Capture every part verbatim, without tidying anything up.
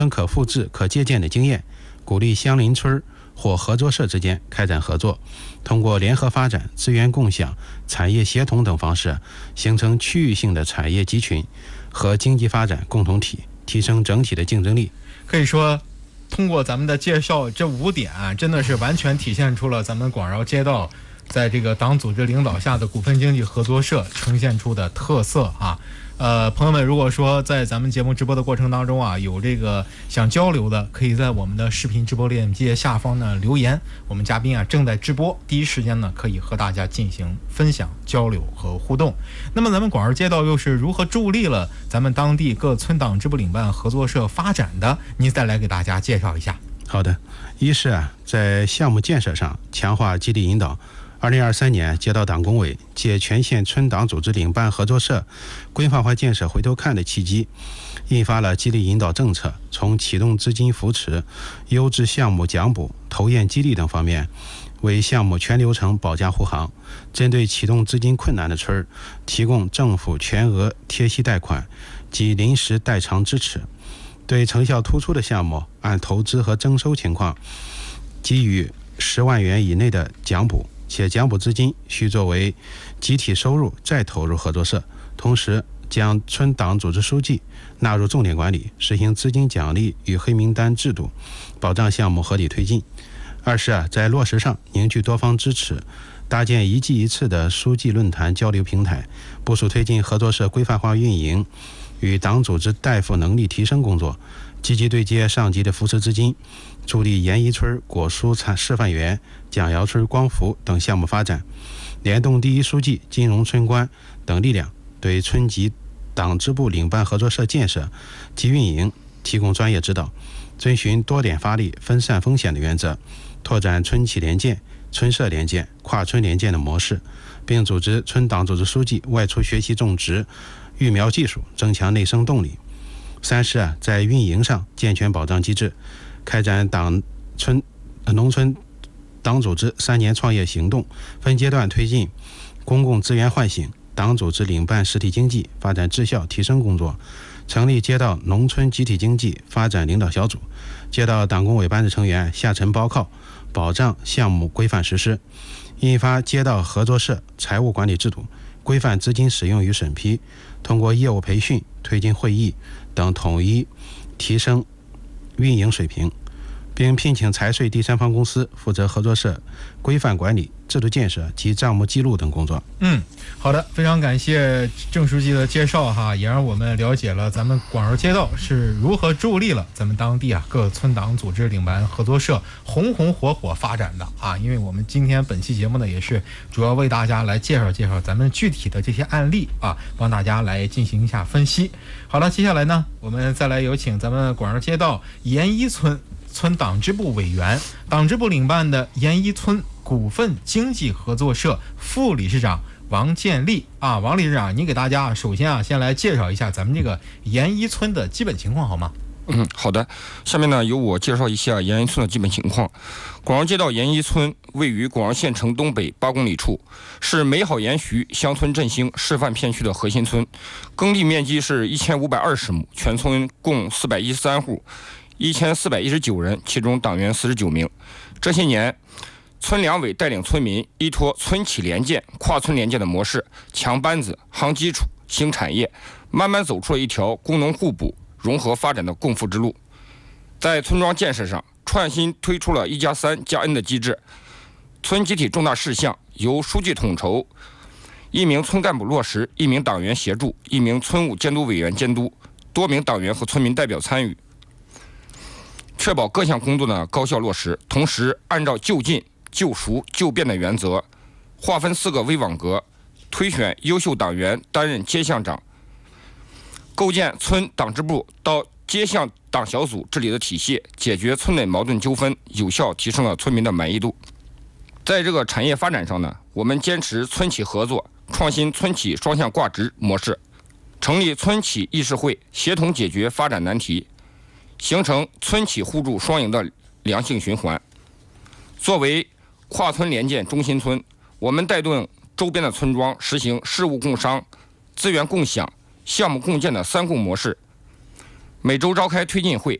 可复制、可借鉴的经验，鼓励相邻村或合作社之间开展合作，通过联合发展、资源共享、产业协同等方式，形成区域性的产业集群和经济发展共同体，提升整体的竞争力。 可以说，通过咱们的介绍，这五点啊，真的是完全体现出了咱们广饶街道在这个党组织领导下的股份经济合作社呈现出的特色啊。呃，朋友们，如果说在咱们节目直播的过程当中啊，有这个想交流的，可以在我们的视频直播链接下方呢留言，我们嘉宾啊正在直播，第一时间呢可以和大家进行分享、交流和互动。那么咱们广饶街道又是如何助力了咱们当地各村党支部领办合作社发展的？您再来给大家介绍一下。 好的，一是啊，在项目建设上强化激励引导。二零二三年，街道党工委借全县村党组织领办合作社规范化建设回头看的契机，印发了激励引导政策，从启动资金扶持、优质项目奖补、投验激励等方面，为项目全流程保驾护航。针对启动资金困难的村儿，提供政府全额贴息贷款及临时代偿支持；对成效突出的项目，按投资和征收情况给予十万元以内的奖补。且奖补资金需作为集体收入再投入合作社，同时将村党组织书记纳入重点管理，实行资金奖励与黑名单制度，保障项目合理推进。二是啊，在落实上凝聚多方支持，搭建一季一次的书记论坛交流平台，部署推进合作社规范化运营与党组织代付能力提升工作，积极对接上级的扶持资金，助力盐一村果蔬产示范园、蒋窑村光伏等项目发展，联动第一书记、金融村官等力量，对村级党支部领办合作社建设及运营提供专业指导，遵循多点发力、分散风险的原则，拓展村企联建、村社联建、跨村联建的模式，并组织村党组织书记外出学习种植育苗技术，增强内生动力。三是啊，在运营上健全保障机制，开展党村农村党组织三年创业行动，分阶段推进公共资源唤醒、党组织领办实体经济发展质效提升工作，成立街道农村集体经济发展领导小组，街道党工委班子成员下沉包靠，保障项目规范实施，印发街道合作社财务管理制度，规范资金使用与审批，通过业务培训、推进会议等统一提升运营水平，并聘请财税第三方公司负责合作社规范管理、制度建设及账目记录等工作。 嗯，好的，非常感谢郑书记的介绍哈，也让我们了解了咱们广饶街道是如何助力了咱们当地啊各村党组织领办合作社红红火火发展的啊。因为我们今天本期节目呢，也是主要为大家来介绍介绍咱们具体的这些案例啊，帮大家来进行一下分析。好了，接下来呢，我们再来有请咱们广饶街道盐一村村党支部委员、党支部领办的盐一村股份经济合作社副理事长王建立啊，王理事长，您给大家首先啊，先来介绍一下咱们这个盐一村的基本情况好吗？ 嗯，好的。下面呢，由我介绍一下盐一村的基本情况。广饶街道盐一村位于广饶县城东北八公里处，是美好延续乡村振兴示范片区的核心村，耕地面积是一千五百二十亩，全村共四百一十三户，一千四百一十九人，其中党员四十九名。这些年，村两委带领村民依托村企联建、跨村联建的模式，强班子、夯基础、兴产业，慢慢走出了一条工农互补、融合发展的共富之路。在村庄建设上，创新推出了一加三加 N 的机制，村集体重大事项由书记统筹，一名村干部落实，一名党员协助，一名村务监督委员监督，多名党员和村民代表参与，确保各项工作的高效落实。同时，按照就近、就熟、就变的原则，划分四个微网格，推选优秀党员担任街巷长，构建村党支部到街巷党小组治理的体系，解决村内矛盾纠纷，有效提升了村民的满意度。在这个产业发展上呢，我们坚持村企合作，创新村企双向挂职模式，成立村企议事会，协同解决发展难题，形成村企互助双赢的良性循环。作为跨村联建中心村，我们带动周边的村庄实行事务共商、资源共享、项目共建的三共模式，每周召开推进会，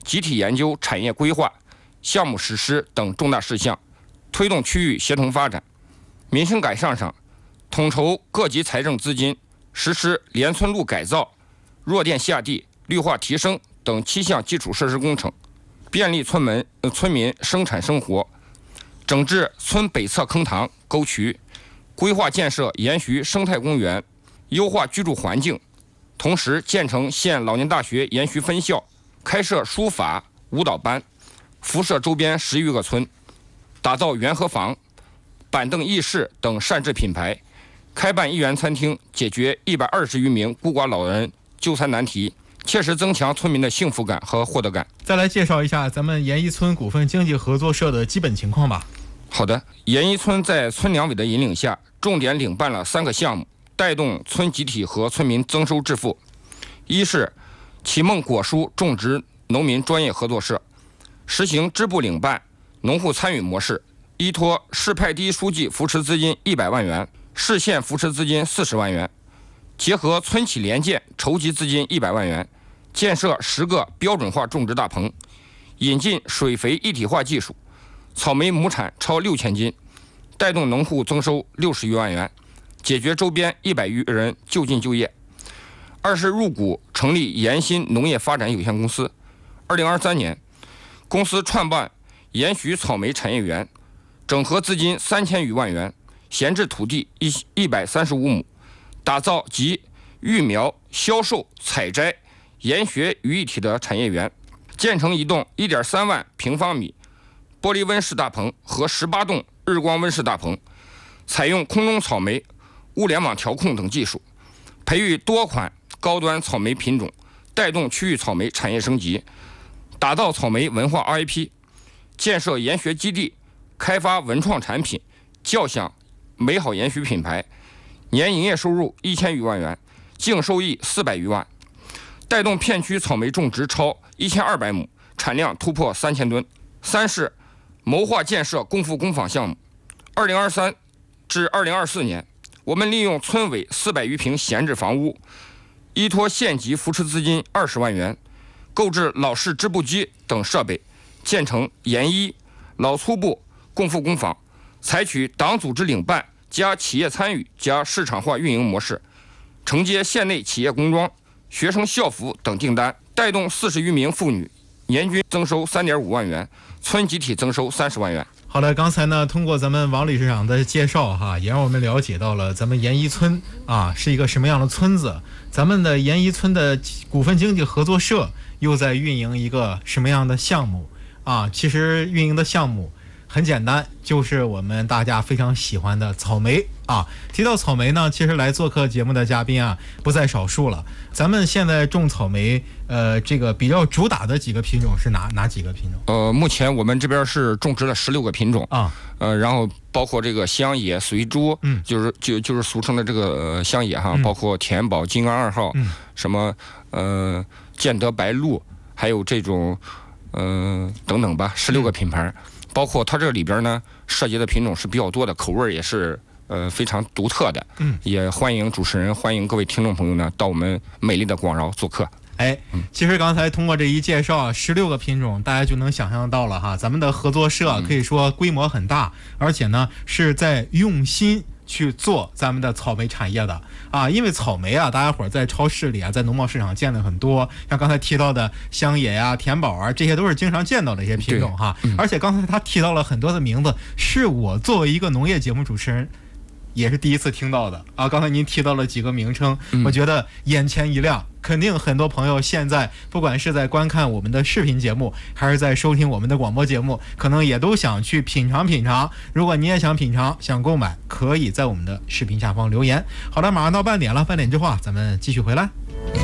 集体研究产业规划、项目实施等重大事项，推动区域协同发展。民生改善上，统筹各级财政资金，实施连村路改造、弱电下地、绿化提升等七项基础设施工程，便利村民、呃、村民生产生活。整治村北侧坑塘沟渠，规划建设延续生态公园，优化居住环境。同时建成县老年大学延续分校，开设书法舞蹈班，辐射周边十余个村，打造园和房、板凳艺室等善治品牌，开办一元餐厅，解决一百二十余名孤寡老人就餐难题，切实增强村民的幸福感和获得感。 再来介绍一下咱们盐一村股份经济合作社的基本情况吧。 好的，盐一村在村两委的引领下，重点领办了三个项目，带动村集体和村民增收致富。一是启梦果蔬种植农民专业合作社，实行支部领办、农户参与模式，依托市派低书记扶持资金一百万元、市县扶持资金四十万元，结合村企联建筹集资金一百万元，建设十个标准化种植大棚，引进水肥一体化技术，草莓亩产超六千斤，带动农户增收六十余万元，解决周边一百余人就近就业。二是入股成立盐新农业发展有限公司。二零二三年，公司创办盐徐草莓产业园，整合资金三千余万元，闲置土地一一百三十五亩，打造集育苗、销售、采摘、研学于一体的产业园，建成一栋一点三万平方米玻璃温室大棚和十八栋日光温室大棚，采用空中草莓、物联网调控等技术，培育多款高端草莓品种，带动区域草莓产业升级，打造草莓文化 R I P， 建设研学基地，开发文创产品，叫响美好研学品牌，年营业收入一千余万元，净收益四百余万，带动片区草莓种植超一千二百亩，产量突破三千吨。三是谋划建设共富工坊项目。二零二三至二零二四年，我们利用村委四百余平闲置房屋，依托县级扶持资金二十万元，购置老式织布机等设备，建成盐一、老粗布共富工坊，采取党组织领办加企业参与加市场化运营模式，承接县内企业工装、学生校服等订单，带动四十余名妇女年均增收三点五万元，村集体增收三十万元。 好的，刚才呢，通过咱们王理事长的介绍哈，也让我们了解到了咱们盐一村啊是一个什么样的村子，咱们的盐一村的股份经济合作社又在运营一个什么样的项目啊？其实运营的项目很简单，就是我们大家非常喜欢的草莓啊。提到草莓呢，其实来做客节目的嘉宾啊不在少数了。咱们现在种草莓，呃，这个比较主打的几个品种是哪哪几个品种？ 呃，目前我们这边是种植了十六个品种啊， 呃，然后包括这个香野、随珠，嗯，就是就就是俗称的这个、呃、香野哈，嗯、包括田宝、金安二号，嗯，什么呃建德白露，还有这种呃等等吧，十六个品牌。嗯，包括它这里边呢，涉及的品种是比较多的，口味也是呃非常独特的。嗯，也欢迎主持人，欢迎各位听众朋友呢到我们美丽的广饶做客。 哎，其实刚才通过这一介绍，十六个品种，大家就能想象到了哈，咱们的合作社可以说规模很大，而且呢是在用心去做咱们的草莓产业的啊，因为草莓啊，大家伙在超市里啊，在农贸市场见的很多，像刚才提到的香野呀、啊、田宝啊，这些都是经常见到的一些品种哈。嗯、而且刚才他提到了很多的名字，是我作为一个农业节目主持人也是第一次听到的啊。刚才您提到了几个名称，嗯、我觉得眼前一亮。肯定很多朋友现在不管是在观看我们的视频节目，还是在收听我们的广播节目，可能也都想去品尝品尝。如果你也想品尝、想购买，可以在我们的视频下方留言。好的，马上到半点了，半点之后啊，咱们继续回来。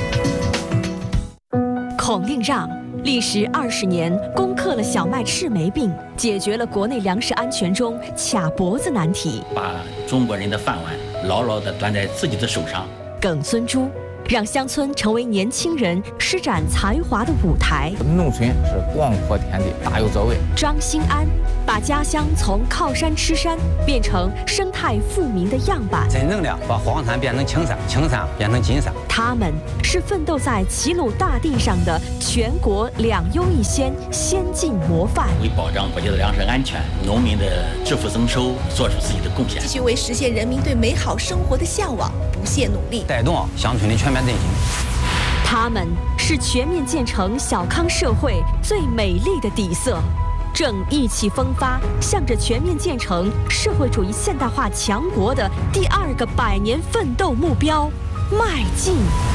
孔令让历时二十年，攻克了小麦赤霉病，解决了国内粮食安全中卡脖子难题， 把中国人的饭碗牢牢地端在自己的手上。 耿孙洙让乡村成为年轻人施展才华的舞台。 农村是广阔天地，大有作为。 张新安把家乡从靠山吃山变成生态富民的样板， 真正的把黄山变成青山，青山变成金山。 他们是奋斗在齐鲁大地上的全国两优一先先进模范， 为保障国家的粮食安全、农民的致富增收做出自己的贡献， 继续为实现人民对美好生活的向往不懈努力， 带动乡村的全面振兴。 他们是全面建成小康社会最美丽的底色，正意气风发，向着全面建成社会主义现代化强国的第二个百年奋斗目标迈进。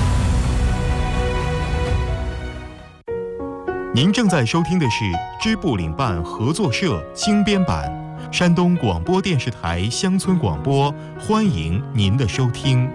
您正在收听的是支部领办合作社精编版山东广播电视台乡村广播，欢迎您的收听。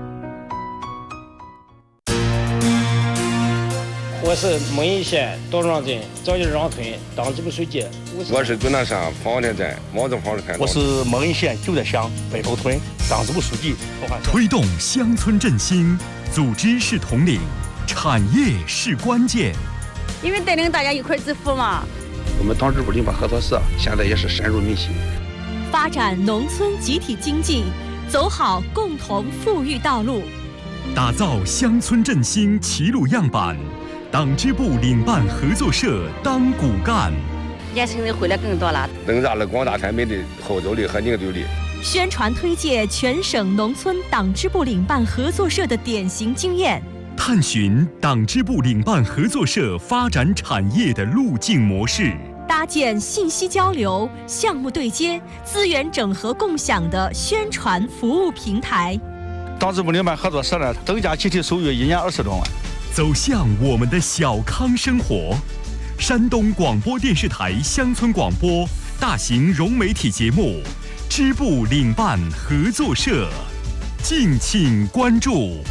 我是蒙阴县道庄镇赵家庄村党支部书记。 我是遵南山方田镇毛泽房村。 我是蒙阴县九寨乡北头村党支部书记。 推动乡村振兴，组织是统领，产业是关键。 因为带领大家一块致富嘛。 我们党支部领办合作社现在也是深入民心， 发展农村集体经济，走好共同富裕道路， 打造乡村振兴齐鲁样板。党支部领办合作社当骨干， 年轻人回来更多了， 增加了广大村民的后走力和凝聚力。 宣传推介全省农村党支部领办合作社的典型经验， 探寻党支部领办合作社发展产业的路径模式， 搭建信息交流、项目对接、资源整合共享的宣传服务平台。 党支部领办合作社呢，增加集体收入一年二十多万。 走向我们的小康生活。山东广播电视台乡村广播大型融媒体节目支部领办合作社，敬请关注。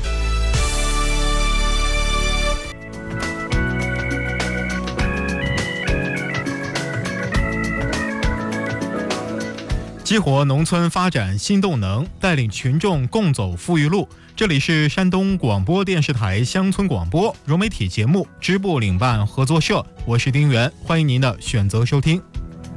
激活农村发展新动能，带领群众共走富裕路。这里是山东广播电视台乡村广播融媒体节目支部领办合作社，我是丁元，欢迎您的选择收听。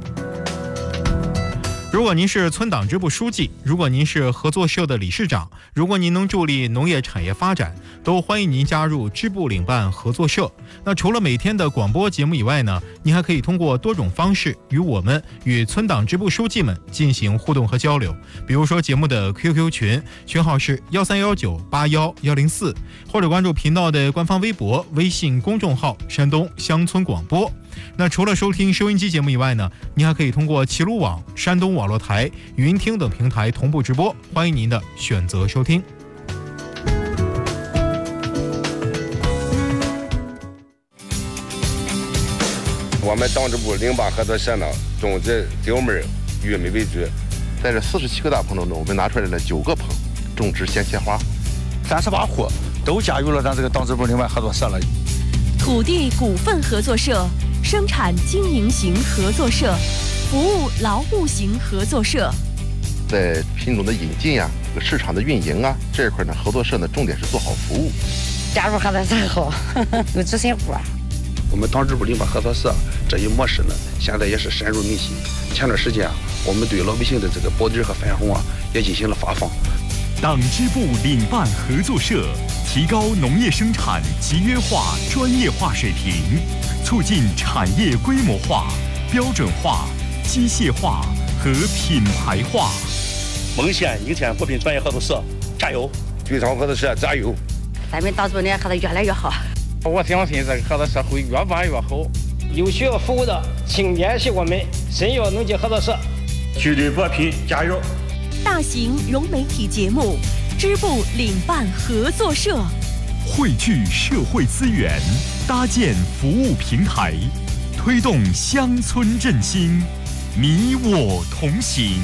如果您是村党支部书记，如果您是合作社的理事长，如果您能助力农业产业发展，都欢迎您加入支部领办合作社。那除了每天的广播节目以外呢，您还可以通过多种方式与我们与村党支部书记们进行互动和交流。比如说节目的 Q Q 群，群号是幺三幺九八幺幺零四，或者关注频道的官方微博、微信公众号山东乡村广播。那除了收听收音机节目以外呢，您还可以通过齐鲁网、山东网络台、云听等平台同步直播，欢迎您的选择收听。 我们党支部领办合作社呢，种植丢门、玉米为主。 在这四十七个大棚当中，我们拿出来了九个棚种植鲜切花， 三十八户都加入了咱这个党支部领办合作社了。 土地股份合作社、生产经营型合作社、服务劳务型合作社， 在品种的引进呀、这个市场的运营啊这一块呢，合作社呢重点是做好服务。 加入合作社后有执行活。 我们党支部领办合作社这一模式呢，现在也是深入民心。前段时间啊，我们对老百姓的这个保底和分红啊，也进行了发放。 党支部领办合作社提高农业生产集约化、专业化水平，促进产业规模化、标准化、机械化和品牌化。 蒙县应县果品专业合作社加油！ 聚昌合作社加油！ 咱们党支部呢，合作越来越好。 我相信这个合作社会越办越好。有需要服务的，请联系我们沈阳农机合作社。 绝对果品加油！ 大型融媒体节目支部领办合作社， 汇聚社会资源，搭建服务平台，推动乡村振兴，你我同行。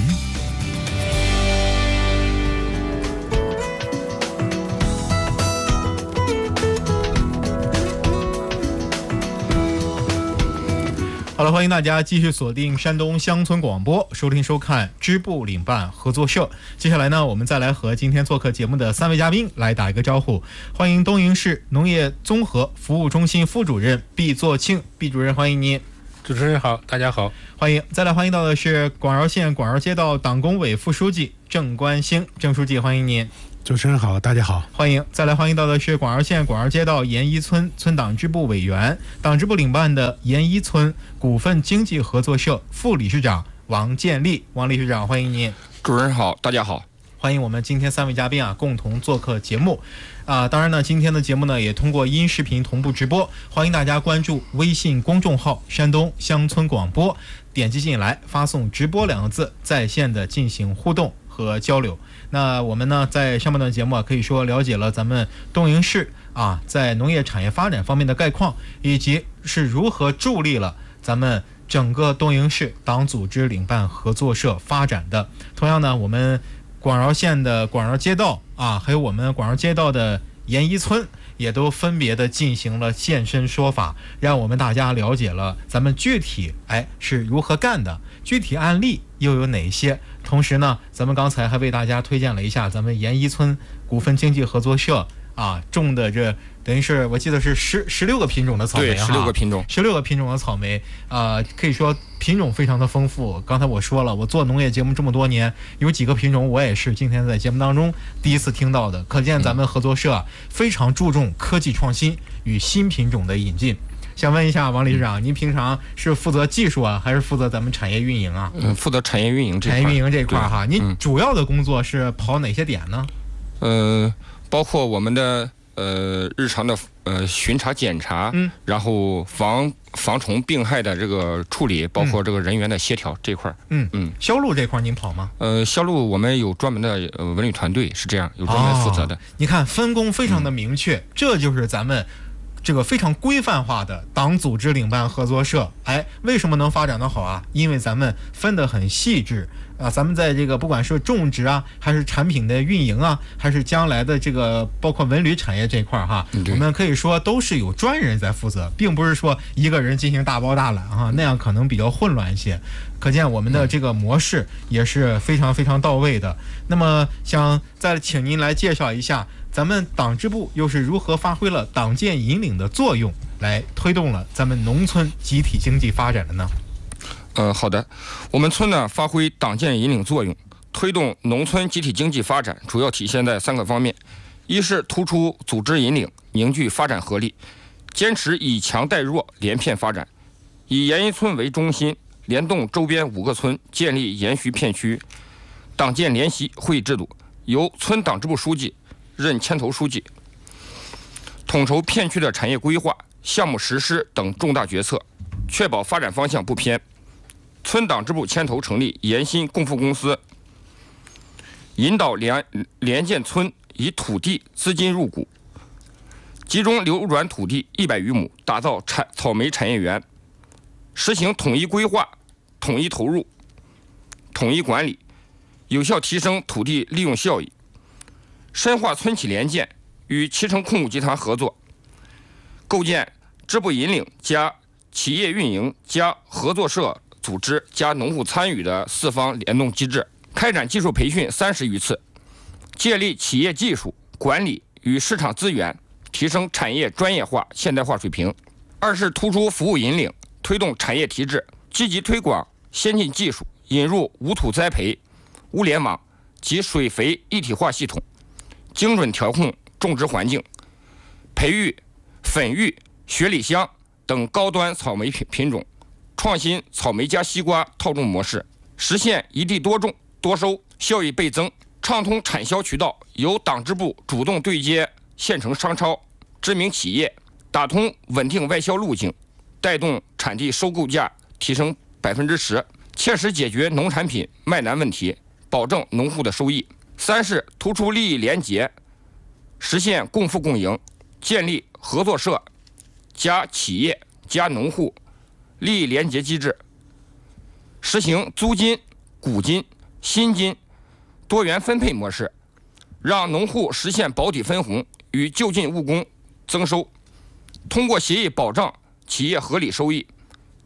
好了，欢迎大家继续锁定山东乡村广播，收听收看支部领办合作社。接下来呢，我们再来和今天做客节目的三位嘉宾来打一个招呼。欢迎东营市农业综合服务中心副主任毕作庆，毕主任，欢迎您。 主持人好，大家好， 欢迎。再来欢迎到的是广饶县广饶街道党工委副书记郑关兴，郑书记，欢迎您。 主持人好，大家好， 欢迎。再来欢迎到的是广饶县广饶街道沿一村村党支部委员、党支部领办的沿一村股份经济合作社副理事长王建立，王理事长，欢迎您。 主持人好，大家好， 欢迎我们今天三位嘉宾啊，共同做客节目。啊、呃，当然呢，今天的节目呢也通过音视频同步直播，欢迎大家关注微信公众号“山东乡村广播”，点击进来，发送“直播”两个字，在线的进行互动和交流。那我们呢，在上半段节目啊，可以说了解了咱们东营市啊在农业产业发展方面的概况，以及是如何助力了咱们整个东营市党组织领办合作社发展的。同样呢，我们广饶县的广饶街道啊，还有我们广饶街道的沿一村，也都分别的进行了现身说法，让我们大家了解了咱们具体哎是如何干的，具体案例又有哪些。同时呢，咱们刚才还为大家推荐了一下咱们沿一村股份经济合作社啊种的这等于是我记得是十十六个品种的草莓， 对，十六个品种， 十六个品种的草莓啊、呃，可以说品种非常的丰富。刚才我说了，我做农业节目这么多年，有几个品种我也是今天在节目当中第一次听到的，可见咱们合作社啊非常注重科技创新与新品种的引进。想问一下王理事长，您平常是负责技术啊，还是负责咱们产业运营啊？ 嗯，负责产业运营这块。 产业运营这块哈，您主要的工作是跑哪些点呢？ 呃，包括我们的呃日常的呃巡查检查，嗯，然后防防虫病害的这个处理，包括这个人员的协调这块。 嗯嗯，销路这块您跑吗？ 呃，销路我们有专门的呃文旅团队，是这样，有专门负责的。哦、 你看分工非常的明确，嗯、这就是咱们这个非常规范化的党组织领办合作社。哎，为什么能发展得好啊？因为咱们分得很细致啊，咱们在这个不管是种植啊，还是产品的运营啊，还是将来的这个包括文旅产业这块哈，我们可以说都是有专人在负责，并不是说一个人进行大包大揽哈，那样可能比较混乱一些。可见我们的这个模式也是非常非常到位的。那么想再请您来介绍一下，咱们党支部又是如何发挥了党建引领的作用，来推动了咱们农村集体经济发展的呢？ 呃，好的，我们村呢发挥党建引领作用，推动农村集体经济发展，主要体现在三个方面：一是突出组织引领，凝聚发展合力，坚持以强带弱，连片发展，以沿一村为中心，联动周边五个村，建立沿徐片区党建联席会议制度，由村党支部书记任牵头书记，统筹片区的产业规划、项目实施等重大决策，确保发展方向不偏。村党支部牵头成立沿新共富公司，引导联联建村以土地资金入股，集中流转土地一百余亩，打造产草莓产业园，实行统一规划、统一投入、统一管理，有效提升土地利用效益，深化村企联建，与脐橙控股集团合作，构建支部引领加企业运营加合作社组织加农户参与的四方联动机制，开展技术培训三十余次，建立企业技术管理与市场资源，提升产业专业化现代化水平。二是突出服务引领，推动产业提质，积极推广先进技术，引入无土栽培、物联网及水肥一体化系统，精准调控种植环境，培育粉育、雪里香等高端草莓品品种，创新草莓加西瓜套种模式，实现一地多种多收，效益倍增。畅通产销渠道，由党支部主动对接县城商超、知名企业，打通稳定外销路径，带动产地收购价提升百分之十，切实解决农产品卖难问题，保证农户的收益。三是突出利益联结，实现共富共赢，建立合作社加企业加农户利益联结机制，实行租金、股金、薪金多元分配模式，让农户实现保底分红与就近务工增收，通过协议保障企业合理收益，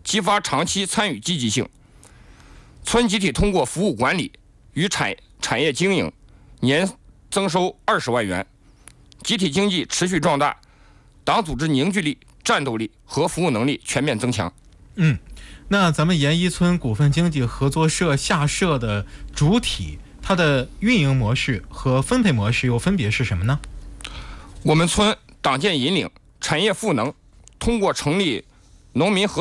激发长期参与积极性。村集体通过服务管理与产产业经营，年增收二十万元，集体经济持续壮大，党组织凝聚力、战斗力和服务能力全面增强。 嗯，那咱们盐一村股份经济合作社下设的主体，它的运营模式和分配模式又分别是什么呢？ 我们村党建引领，产业赋能，通过成立农民合